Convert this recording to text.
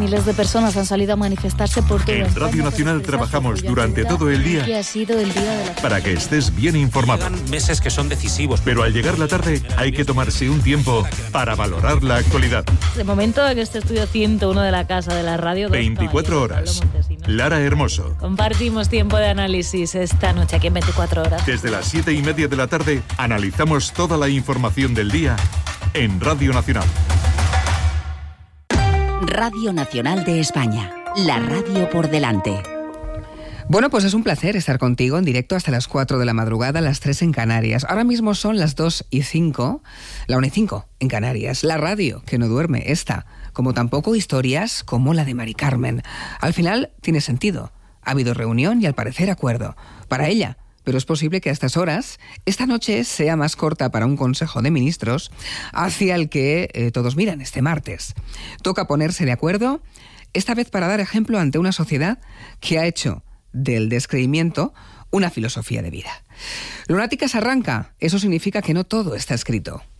Miles de personas han salido a manifestarse por todo. En Radio Nacional trabajamos durante todo el día que ha sido el día de la... para que estés bien informado. Llegan meses que son decisivos. Pero al llegar la tarde hay que tomarse un tiempo para valorar la actualidad. De momento en este estudio 101 de la Casa de la Radio. 24 horas. Lara Hermoso. Compartimos tiempo de análisis esta noche aquí en 24 horas. Desde las 7:30 de la tarde analizamos toda la información del día en Radio Nacional. Radio Nacional de España, la radio por delante. Bueno, pues es un placer estar contigo en directo hasta las 4 de la madrugada, las 3 en Canarias. Ahora mismo son las 2:05, la 1:05 en Canarias. La radio que no duerme, esta, como tampoco historias como la de Mari Carmen. Al final tiene sentido. Ha habido reunión y al parecer acuerdo. Para ella, pero es posible que a estas horas, esta noche sea más corta para un Consejo de Ministros hacia el que todos miran este martes. Toca ponerse de acuerdo, esta vez para dar ejemplo ante una sociedad que ha hecho del descreimiento una filosofía de vida. Lunáticas arranca, eso significa que no todo está escrito.